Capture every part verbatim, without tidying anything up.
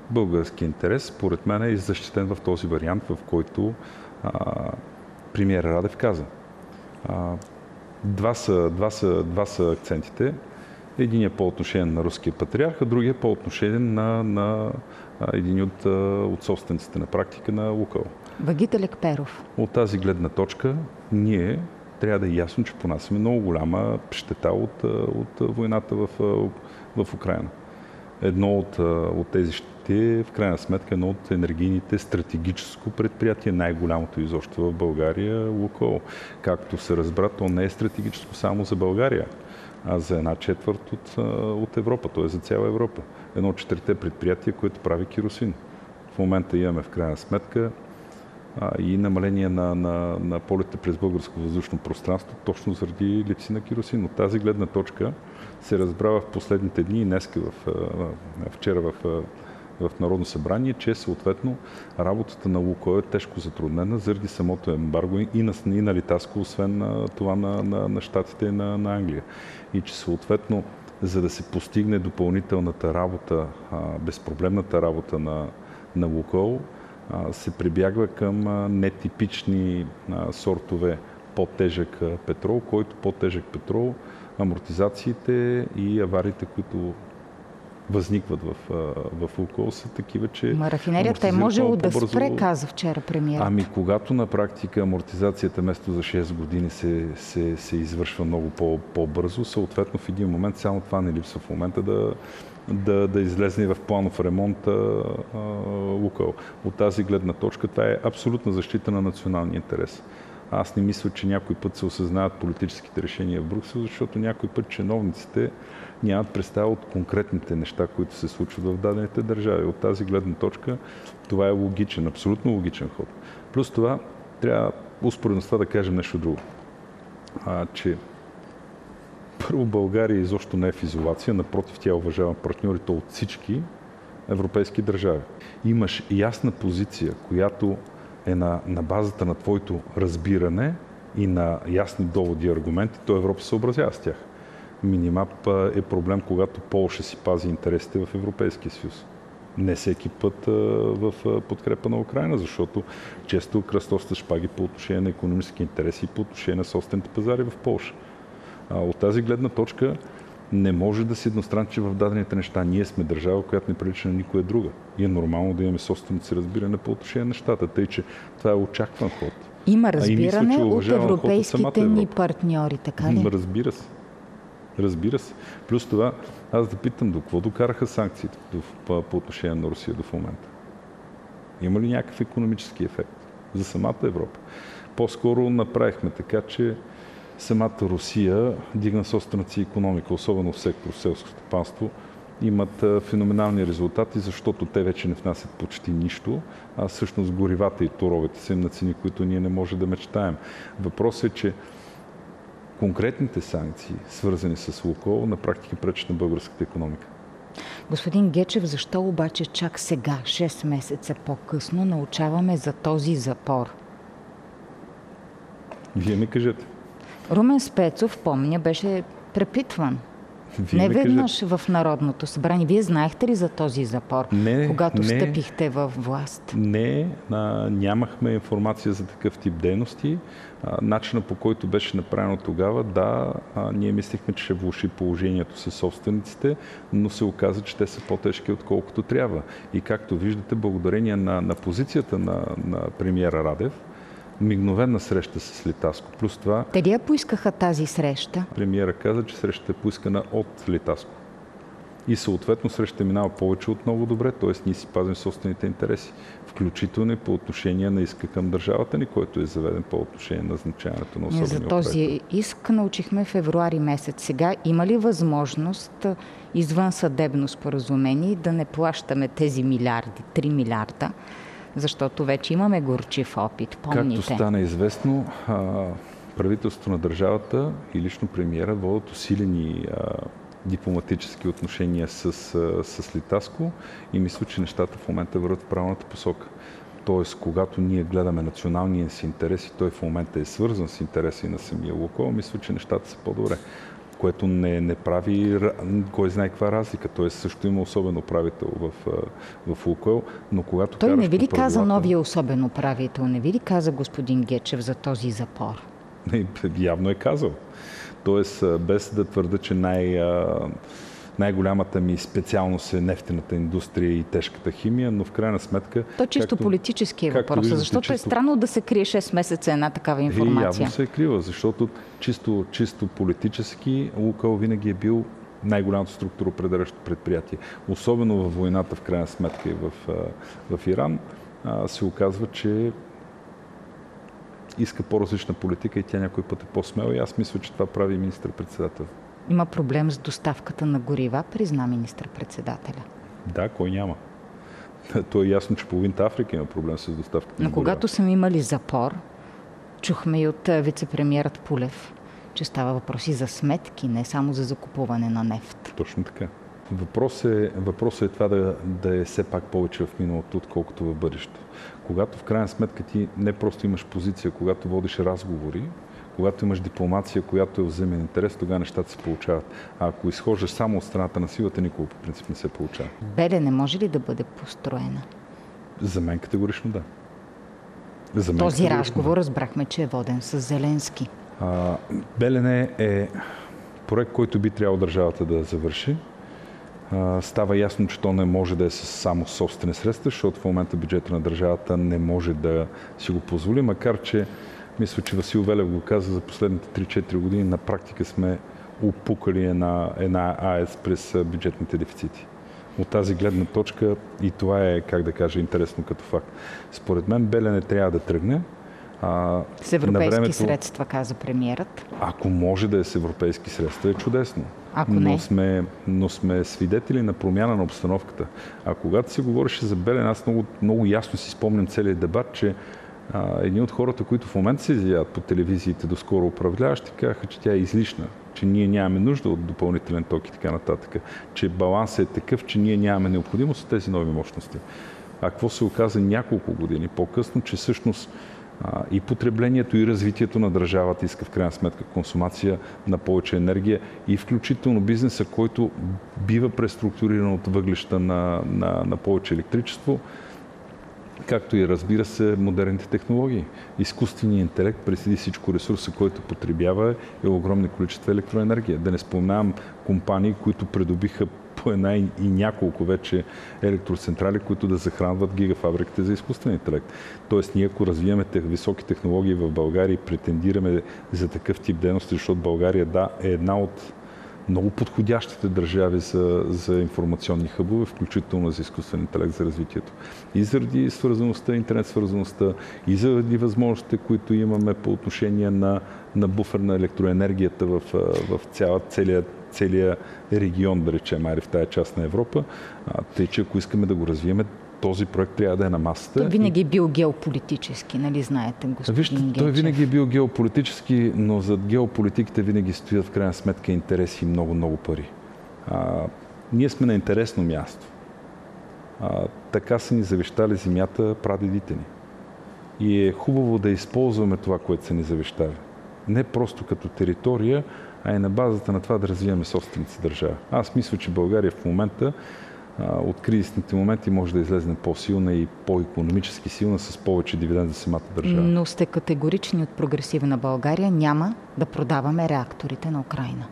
българския интерес, според мен, е защитен в този вариант, в който а, премиер Радев каза. А, два, са, два, са, два са акцентите. Единият по отношение на руския патриарх, а другия по отношение на, на един от, от собствениците на практика на Лукойл. Вагите Лекперов. От тази гледна точка ние трябва да е ясно, че понасяме много голяма щета от, от войната в, в Украйна. Едно от, от тези щети е в крайна сметка едно от енергийните стратегическо предприятие, най-голямото изобщо в България, Лукойл. Както се разбра, то не е стратегическо само за България, а за една четвърт от, от Европа, т.е. за цяла Европа. Едно от четирите предприятия, което прави керосин. В момента имаме в крайна сметка а, и намаление на, на, на полета през българско въздушно пространство, точно заради липси на керосин. От тази гледна точка се разбра в последните дни и днеска, в, вчера в, в Народно събрание, че съответно работата на Лукойл е тежко затруднена заради самото ембарго и на, и на Литаско, освен на това на, на, на щатите на, на Англия. И че съответно, за да се постигне допълнителната работа, безпроблемната работа на, на Лукойл, се прибягва към нетипични сортове по-тежък петрол, който по-тежък петрол, амортизациите и авариите, които възникват в, в Лукойл, са такива, че... Ма рафинерията е можело да спре, каза вчера премиерът. Ами когато на практика амортизацията вместо за шест години се, се, се извършва много по, по-бързо, съответно в един момент само това не липсва в момента да, да, да излезне в планов ремонт Лукойл. От тази гледна точка това е абсолютна защита на националния интерес. Аз не мисля, че някой път се осъзнават политическите решения в Брюксел, защото някой път чиновниците нямат представа от конкретните неща, които се случват в дадените държави. От тази гледна точка това е логичен, абсолютно логичен ход. Плюс това трябва успоредно с това да кажем нещо друго. А, че първо България изобщо не е в изолация, напротив, тя уважава партньорите от всички европейски държави. Имаш ясна позиция, която е на, на базата на твоето разбиране и на ясни доводи и аргументи, то Европа се съобразява с тях. Минимап е проблем, когато Полша си пази интересите в Европейския съюз. Не всеки път в подкрепа на Украйна, защото често кръстосват шпаги по отношение на икономически интереси и по отношение на собствените пазари в Полша. От тази гледна точка не може да се едностранчи в дадените неща. Ние сме държава, която не прилича на никоя друга. И е нормално да имаме собственото си разбиране по отношение на нещата. Тъй, че това е очакван ход. Има разбиране мисля, от европейските от ни партньори, така ли? Разбира се. Разбира се. Плюс това, аз да питам, до какво докараха санкциите по, по отношение на Русия до в момента? Има ли някакъв икономически ефект за самата Европа? По-скоро направихме така, че самата Русия дигна собствената си икономика, особено в сектор селско стопанство, имат феноменални резултати, защото те вече не внасят почти нищо, а всъщност горивата и торовете са им на цени, които ние не можем да мечтаем. Въпросът е, че конкретните санкции, свързани с Лукойл, на практика пречат на българската икономика. Господин Гечев, защо обаче чак сега, шест месеца по-късно, научаваме за този запор? Вие ми кажете. Румен Спецов, помня, беше препитван. Вие не веднъж в Народното събрание. Вие знаехте ли за този запор, не, когато не, встъпихте в власт? Не, а, нямахме информация за такъв тип дейности. А, начинът, по който беше направено тогава, да, а, ние мислихме, че ще влоши положението със собствениците, но се оказа, че те са по-тежки, отколкото трябва. И както виждате, благодарение на, на позицията на, на премиера Радев, мигновена среща с Литаско. Плюс това... Те ли я поискаха тази среща? Премиера каза, че срещата е поискана от Литаско. И съответно срещата минава повече от много добре, т.е. ние си пазим собствените интереси. Включително и по отношение на иска към държавата ни, който е заведен по отношение на назначаването на особени управител. За този иск научихме февруари месец. Сега има ли възможност извън съдебно споразумение да не плащаме тези милиарди, три милиарда, защото вече имаме горчив опит, помните? Както стана известно, правителството на държавата и лично премиера водят усилени дипломатически отношения с, с Литаско и мисля, че нещата в момента върват в правилната посока. Тоест, когато ние гледаме националния си интерес и той в момента е свързан с интереси на самия Лукойл, мисля, че нещата са по-добре. което не, не прави кой знае каква разлика. Той също има особен управител в, в Лукойл, но когато Той не ви ли правилата... каза новия особен управител? Не ви ли каза господин Гечев за този запор? Не, явно е казал. Тоест, без да твърда, че най... най-голямата ми специалност е нефтената индустрия и тежката химия, но в крайна сметка... То чисто както, политически е въпрос, виждате, защото чисто... е странно да се крие шест месеца една такава информация. Е, явно се е крива, защото чисто, чисто политически Лукойл винаги е бил най-голямото структуроопределящо предприятие. Особено във войната, в крайна сметка и в, в Иран, се оказва, че иска по-различна политика и тя някой път е по-смела и аз мисля, че това прави министър-председател. Има проблем с доставката на горива, призна министър-председателя. Да, кой няма. То е ясно, че половината Африка има проблем с доставката Но на горива. когато са имали запор, чухме и от вице-премиерът Пулев, че става въпроси за сметки, не само за закупуване на нефт. Точно така. Въпросът е, въпрос е това да, да е все пак повече в миналото, отколкото в бъдещето. Когато в крайна сметка ти не просто имаш позиция, когато водиш разговори, когато имаш дипломация, която е взаимен интерес, тогава нещата се получават. А ако изхождаш само от страната на силата, никога по принцип не се получава. Белене може ли да бъде построена? За мен категорично да. За мен Този разговор да. Разбрахме, че е воден с Зеленски. А, Белене е проект, който би трябвало държавата да завърши. А, става ясно, че то не може да е с само собствени средства, защото в момента бюджета на държавата не може да си го позволи, макар че мисля, че Васил Велев го каза, за последните три-четири години на практика сме опукали една, една АЕЦ през бюджетните дефицити. От тази гледна точка и това е, как да кажа, интересно като факт. Според мен Белене трябва да тръгне. А, с европейски времето, средства, каза премиерът. Ако може да е с европейски средства, е чудесно. Ако но, не? Сме, но сме свидетели на промяна на обстановката. А когато се говореше за Белене, аз много, много ясно си спомням целият дебат, че а, едни от хората, които в момента се изявяват по телевизиите, доскоро управляващи, казаха, че тя е излишна, че ние нямаме нужда от допълнителен ток и така нататък, че балансът е такъв, че ние нямаме необходимост от тези нови мощности. А какво се оказа няколко години по-късно, че всъщност а, и потреблението, и развитието на държавата иска в крайна сметка консумация на повече енергия и включително бизнеса, който бива преструктуриран от въглища на, на, на повече електричество, както и разбира се модерните технологии. Изкуственият интелект, преди всичко ресурса, който потребява, е огромни количества електроенергия. Да не споменавам компании, които придобиха по една и няколко вече електроцентрали, които да захранват гигафабриките за изкуствен интелект. Тоест, ние ако развиваме високи технологии в България и претендираме за такъв тип дейности, защото България, да, е една от много подходящите държави за, за информационни хъбове, включително за изкуствен интелект за развитието. И заради свързаността, интернет свързаността, и заради възможностите, които имаме по отношение на, на буфер на електроенергията в, в цяла, целия, целия регион, да речем, айде в тая част на Европа. А, тъй, че ако искаме да го развиеме, този проект трябва да е на масата. Той винаги е бил геополитически, нали знаете, господин Вижте, Гечев? той винаги е бил геополитически, но зад геополитиките винаги стоят в крайна сметка интереси и много-много пари. А, ние сме на интересно място. А, така са ни завещали земята прадедите ни. И е хубаво да използваме това, което са ни завещали. Не просто като територия, а и на базата на това да развиваме собственици държава. Аз мисля, че България в момента от кризисните моменти може да излезе по-силна и по-икономически силна с повече дивиденд за самата държава. Но сте категорични от Прогресивна България, няма да продаваме реакторите на Украйна.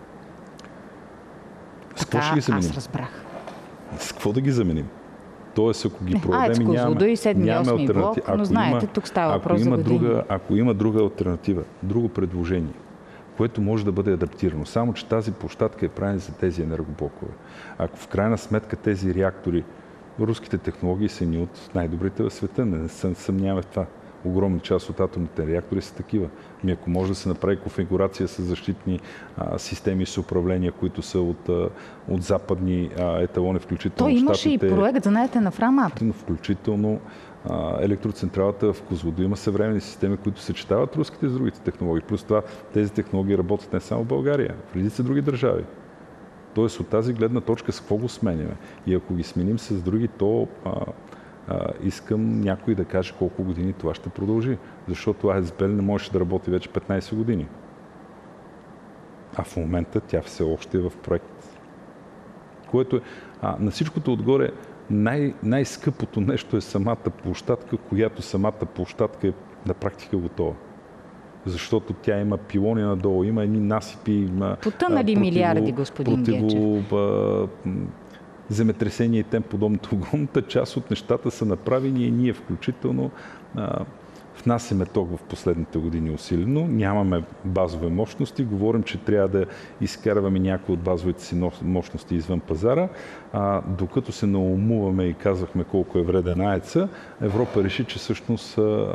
С какво ще ги заменим? Аз разбрах. С какво да ги заменим? Тоест, ако ги продадем и нямаме, и седми, нямаме осми альтернатива. Блок, но знаете, тук става въпрос за години. Друга, ако има друга альтернатива, друго предложение, което може да бъде адаптирано. Само, че тази площадка е правена за тези енергоблокове. Ако в крайна сметка тези реактори, руските технологии са ни от най-добрите в света, не се съмняваме в това. Огромна част от атомните реактори са такива. Ми ако може да се направи конфигурация с защитни а, системи с управление, които са от, а, от западни а, еталони, включително Той имаше щатите, и проект, знаете, на Фрамат. Включително електроцентралата в Козлодуй има съвременни системи, които съчетават руските с другите технологии. Плюс това тези технологии работят не само в България, в редица други държави. Тоест от тази гледна точка с какво го сменяме? И ако ги сменим с други, то а, а, искам някой да каже колко години това ще продължи. Защото АЕЦ Белене не можеше да работи вече петнайсет години. А в момента тя все още е в проект. Което е, а, на всичкото отгоре най- най-скъпото нещо е самата площадка, която самата площадка е на практика готова. Защото тя има пилони надолу, има едни насипи, има потънали противо, милиарди, господин противо, Гечев. А, земетресение и тем подобното. Огромната част от нещата са направени и ние включително а, внасяме ток в последните години усилено. Нямаме базови мощности. Говорим, че трябва да изкарваме някои от базовите си мощности извън пазара. А, докато се наумуваме и казахме колко е вреден АЕЦ-а, Европа реши, че всъщност а,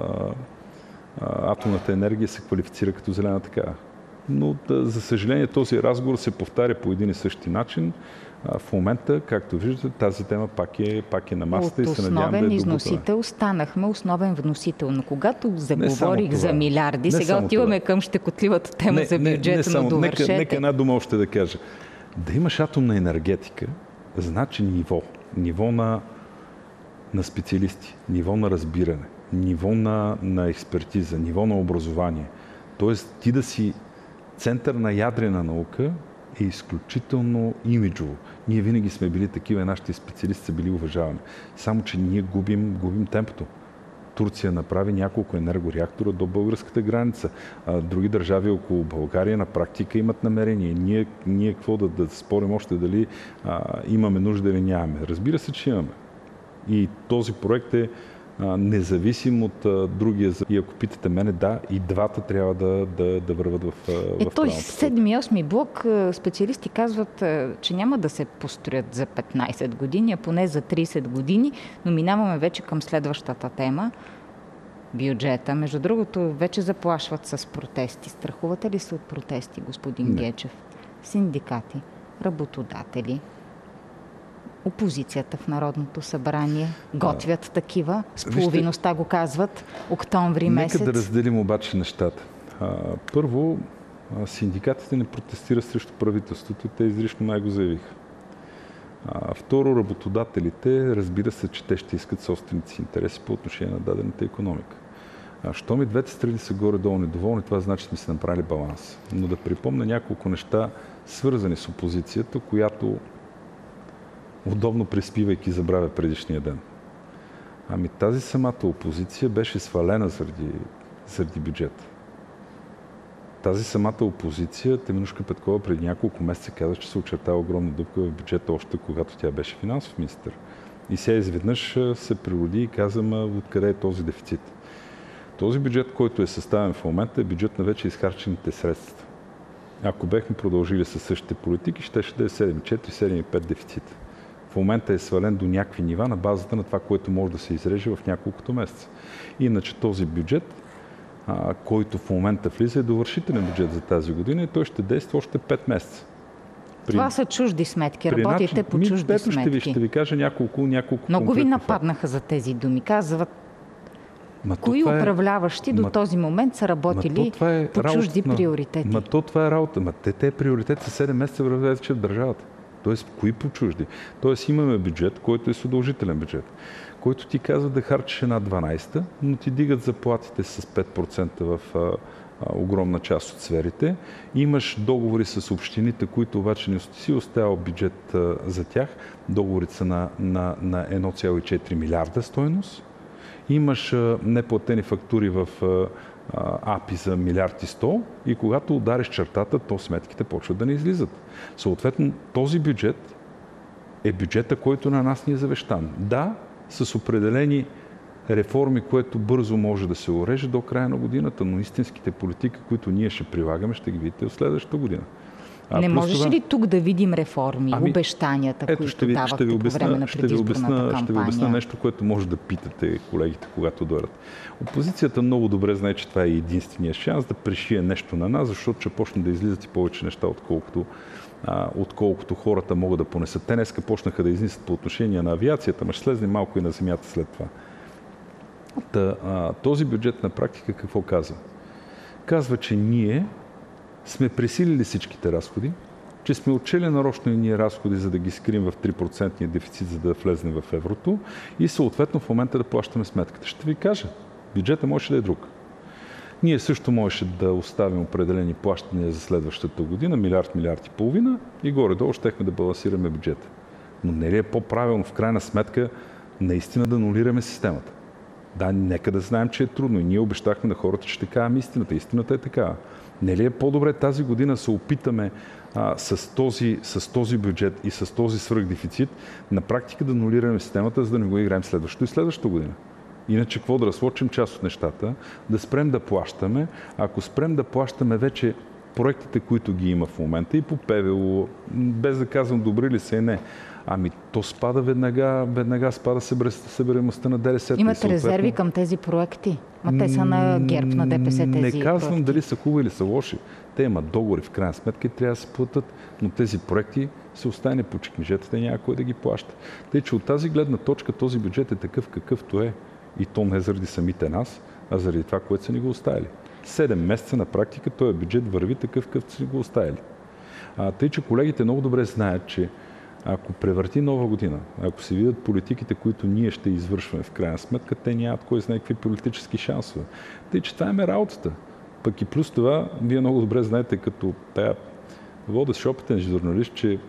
а, атомната енергия се квалифицира като зелена такава. Но, да, за съжаление, този разговор се повтаря по един и същи начин. В момента, както виждате, тази тема пак е, пак е на масата и се надявам да е добутана. От основен износител станахме основен вносител. Но когато заговорих за милиарди, не сега отиваме това. Към щекотливата тема не, за бюджета, не, не само, но довършете. Нека, нека една дума още да кажа. Да имаш атомна енергетика, значи ниво. Ниво на, на специалисти, ниво на разбиране, ниво на, на експертиза, ниво на образование. Тоест ти да си център на ядрена наука е изключително имиджово. Ние винаги сме били такива, нашите специалисти са били уважавани. Само, че ние губим, губим темпото. Турция направи няколко енергореактора до българската граница. А, други държави около България на практика имат намерение. Ние, ние какво да, да спорим още дали а, имаме нужда или нямаме. Разбира се, че имаме. И този проект е независим от а, другия. И ако питате мене, да, и двата трябва да, да, да върват в, в е, той седми и осми блок специалисти казват, че няма да се построят за петнайсет години, а поне за трийсет години, но минаваме вече към следващата тема. Бюджета. Между другото, вече заплашват с протести. Страхувате ли се от протести, господин Не. Гечев? Синдикати, работодатели, опозицията в Народното събрание готвят а, такива. С половиността го казват. Октомври месец. Нека да разделим обаче нещата. А, първо, синдикатите не протестират срещу правителството. Те изрично май го заявиха. А, второ, работодателите, разбира се, че те ще искат собствените си интереси по отношение на дадената икономика. А, щом и двете страни са горе-долу недоволни, това значи, че сме се направили баланс. Но да припомня няколко неща, свързани с опозицията, която удобно приспивайки забравя предишния ден. Ами тази самата опозиция беше свалена заради, заради бюджета. Тази самата опозиция, Теменужка Петкова преди няколко месеца каза, че се очертава огромна дупка в бюджета, още когато тя беше финансов министър. И сега изведнъж се природи и каза, ма откъде е този дефицит. Този бюджет, който е съставен в момента, е бюджет на вече изхарчените средства. Ако бехме продължили със същите политики, щеше да е седем цяло и четири - седем цяло и пет дефицит. В момента е свален до някакви нива на базата на това, което може да се изреже в няколкото месеца. Иначе този бюджет, а, който в момента влиза, е довършителен бюджет за тази година и той ще действа още пет месеца. При... Това са чужди сметки. Работите начин... по Ми, чужди ето сметки. Ще ви, ще ви кажа няколко, няколко Много ви нападнаха за тези думи. Казват, Ма кои управляващи е... до ма... този момент са работили е по чужди на... приоритети. Ма то това е работа. Ма те, те приоритети са седем месеца вървят в държавата. Тоест, кои по чужди? Тоест, имаме бюджет, който е с удължителен бюджет, който ти казва да харчиш една дванайсета, но ти дигат заплатите с пет процента в а, а, огромна част от сферите. Имаш договори с общините, които обаче не си оставил бюджет а, за тях. Договорите са на, на, на едно цяло и четири милиарда стойност. Имаш а, неплатени фактури в а, АПИ за милиард и сто и когато удариш чертата, то сметките почват да не излизат. Съответно, този бюджет е бюджета, който на нас ни е завещан. Да, с определени реформи, което бързо може да се уреже до края на годината, но истинските политики, които ние ще прилагаме, ще ги видите в следващата година. А, не можеш това... ли тук да видим реформи, ами, обещанията, ето, които ви, давахте по обясна, време на предизборната кампания? Ще ви обясна нещо, което може да питате колегите, когато дойдат. Опозицията много добре знае, че това е единствения шанс да пришие нещо на нас, защото ще почне да излизат и повече неща, отколкото, а, отколкото хората могат да понесат. Те днеска почнаха да изнесат по отношение на авиацията, но ще слезне малко и на земята след това. Та, а, този бюджет на практика какво казва? Казва, че ние сме пресилили всичките разходи, че сме отчели нарочно и ние разходи, за да ги скрием в три процента дефицит, за да влезем в еврото и съответно в момента да плащаме сметката. Ще ви кажа, бюджета може да е друг. Ние също можеше да оставим определени плащания за следващата година, милиард, милиард и половина и горе-долу щехме да балансираме бюджета. Но не ли е по-правилно в крайна сметка наистина да анулираме системата? Да, нека да знаем, че е трудно и ние обещахме на хората, че ще кажем истината. Истината е такава. Не ли е по-добре тази година се опитаме а, с, този, с този бюджет и с този свръхдефицит на практика да анулираме системата, за да не го играем следващото и следващата година? Иначе какво да разлочим част от нещата, да спрем да плащаме. Ако спрем да плащаме вече проектите, които ги има в момента и по ПВО, без да казвам добри ли са и не, ами то спада веднага, веднага спада събираемостта на ДДС. Имате съответно резерви към тези проекти? Ма те са на ГЕРБ, на ДПС тези Не казвам проекти. Дали са хубави или са лоши. Те имат договори в крайна сметка и трябва да се платят, но тези проекти се остане по чекмежетата и няма кой да ги плаща. Тъй, че от тази гледна точка този бюджет е такъв какъвто е. И то не заради самите нас, а заради това, което са ни го оставили. Седем месеца на практика този бюджет върви такъв, какъвто са ни го оставили. А, тъй, че колегите много добре знаят, че ако превърти нова година, ако се видят политиките, които ние ще извършваме в крайна сметка, те нямат кой знае какви политически шансове. Тъй, че това е работата. Пък и плюс това, вие много добре знаете, като тая водещ опитен журналист, че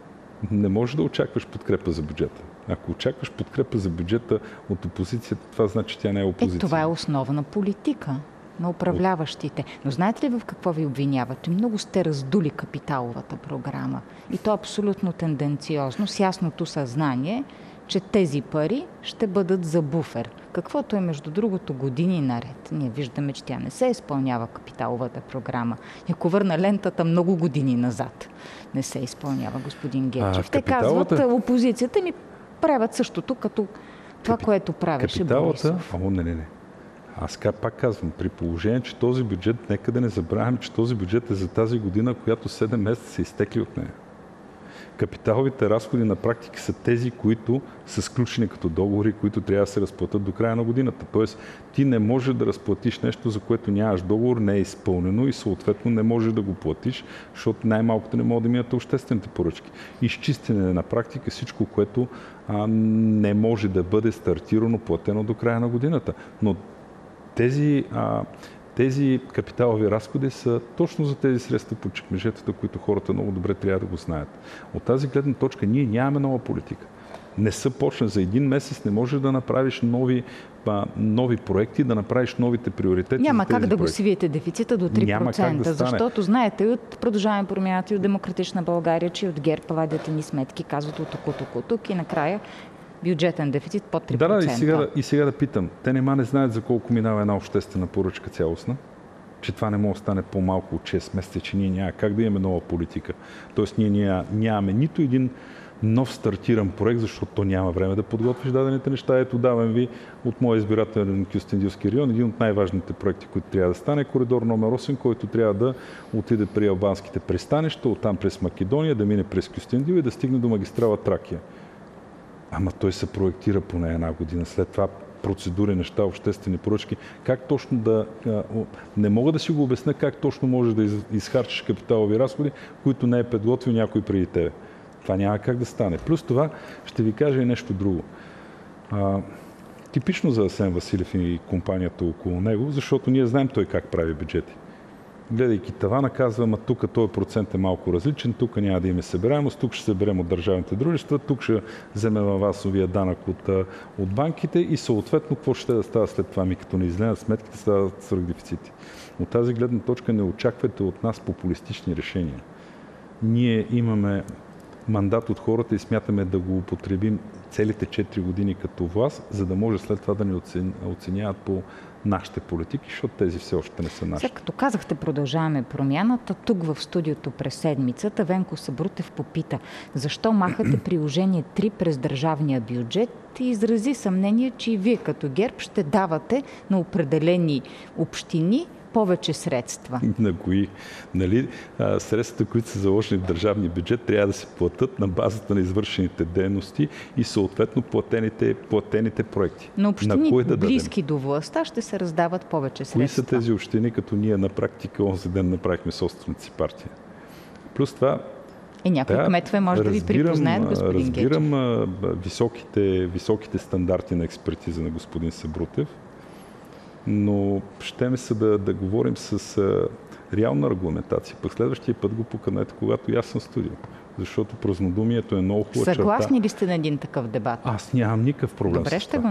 не можеш да очакваш подкрепа за бюджета. Ако очакваш подкрепа за бюджета от опозицията, това значи, че тя не е опозиция. Е, това е основна политика на управляващите. Но знаете ли в какво ви обвиняват? Че много сте раздули капиталовата програма. И то абсолютно тенденциозно, с ясното съзнание, че тези пари ще бъдат за буфер. Каквото е, между другото, години наред. Ние виждаме, че тя не се изпълнява капиталовата програма. И ако върна лентата много години назад, не се изпълнява, господин Гечев. А, Те капиталата... казват, опозицията ми правят същото, като това, Капи... което правеше капиталата... Борисов. О, не, не, не. Аз пак казвам, при положение, че този бюджет, нека да не забравяме, че този бюджет е за тази година, която седем месеца са изтекли от нея. Капиталовите разходи на практика са тези, които са сключени като договори, които трябва да се разплатят до края на годината. Тоест, ти не можеш да разплатиш нещо, за което нямаш договор, не е изпълнено и съответно не можеш да го платиш, защото най-малкото не могат да минат обществените поръчки. Изчистене на практика всичко, което а, не може да бъде стартирано, платено до края на годината. Но тези... А, Тези капиталови разходи са точно за тези средства по чекмежетата, които хората много добре трябва да го знаят. От тази гледна точка ние нямаме нова политика. Не са почна за един месец, не можеш да направиш нови, а, нови проекти, да направиш новите приоритети. Няма за тези как да проекти. го свиете дефицита до три процента, Няма как да стане. Защото знаете и от Продължаваме промяната и от Демократична България, че от ГЕРБ вадят ни сметки, казват от тук, от тук, от тук и накрая бюджетен дефицит под три процента. Да, да, и сега, да, и сега да питам. Те нема не знаят за колко минава една обществена поръчка цялостна, че това не може да стане по-малко от шест месеца, че ние няма как да имаме нова политика. Тоест ние ня, нямаме нито един нов стартиран проект, защото то няма време да подготвиш дадените неща. Ето давам ви от моя избирателен Кюстендилски район един от най-важните проекти, които трябва да стане, коридор номер осем, който трябва да отиде при албанските пристанища, оттам през Македония, да мине през Кюстендил и да стигне до магистрала Тракия. Ама той се проектира поне една година. След това процедури, неща, обществени поръчки. Как точно да... Не мога да си го обясня как точно можеш да изхарчиш капиталови разходи, които не е подготвил някой преди тебе. Това няма как да стане. Плюс това ще ви кажа и нещо друго. А, типично за Асен Василев и компанията около него, защото ние знаем той как прави бюджети. Гледайки тавана, казвам, а тук този процент е малко различен, тук няма да има събираемост, тук ще съберем от държавните дружества, тук ще вземем авансовия данък от, от банките и съответно какво ще да става след това, ми като не изгледат сметките, стават свръхдефицити. От тази гледна точка не очаквайте от нас популистични решения. Ние имаме мандат от хората и смятаме да го употребим целите четири години като власт, за да може след това да ни оценяват по нашите политики, защото тези все още не са наши. Сега като казахте, продължаваме промяната, тук в студиото през седмицата Венко Сабрутев попита защо махате приложение три през държавния бюджет и изрази съмнение, че и вие като ГЕРБ ще давате на определени общини повече средства. На кои? Нали, средствата, които са заложени в държавния бюджет, трябва да се платят на базата на извършените дейности и съответно платените, платените проекти. На общини, на да близки до властта, ще се раздават повече средства. Кои са тези общини, като ние на практика онзи ден направихме собствената си партия? Плюс това... Е, някои да, кметове може разбирам, да ви припознаят, господин Гечев. Разбирам високите, високите стандарти на експертиза на господин Сабрутев, но ще ме се да, да говорим с а, реална регламентация. Пък следващия път го поканете, когато и аз съм студио. Защото празнодумието е много хубава черта. Съгласни ли сте на един такъв дебат? Аз нямам никакъв проблем. Добре, с ще това. го